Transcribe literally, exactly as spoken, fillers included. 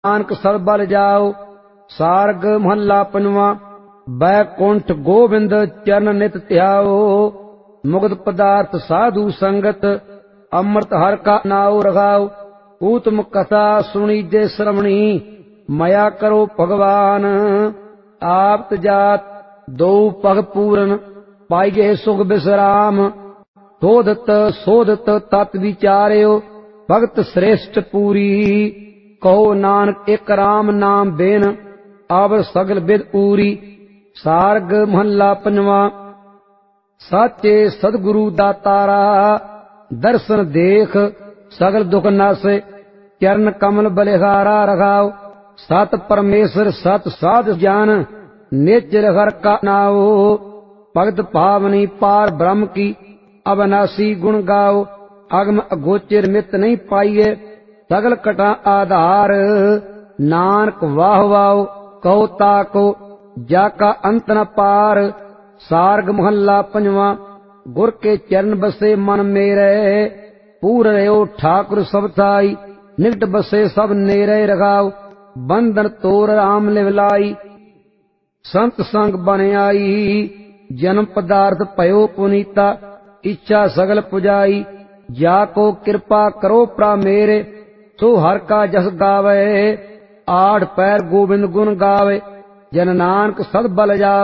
नानक सद बल जाओ। सारग महला पंजवा। बैकुंठ गोबिंद चरण नित ध्याओ। मुगत पदार्थ साधु संगत अमृत हर का नाउ रखाओ। उत्तम कथा सुनी जे श्रवणी मया करो भगवान। आपत जात दो पग पूरन पाइये सुख विश्राम। शोधत शोधत तत् विचार्यो भगत श्रेष्ठ पूरी। कहो नानक एक राम नाम बेन अब सगल विद पूरी। सारग महला पंजवा। साचे सदगुरु दातारा दर्शन देख सगल दुख नासे। चरण कमल बलिहारा रखाओ। सत परमेश्वर सत साध ज्ञान निज हर का नाओ। भगत भावनी पार ब्रह्म की अविनाशी गुण गाओ। अगम अगोचर मित नहीं पाइए सगल कटा आधार। नानक वाह वाओ कहो ताको जाका अंत न पार। सारग महला पंजवा। गुर के चरण बसे मन मेरे पूर रहो ठाकुर सब थाई। निकट बसे सब नेरे रखाओ बंधन तोर राम लिवलाई। संत संग बन आई जन्म पदार्थ पयो पुनीता। इच्छा सगल पुजाई जाको कृपा करो प्रा मेरे। सो हर का जस गावे आठ पैर गोविंद गुण गावे। जन नानक सद बल जावे।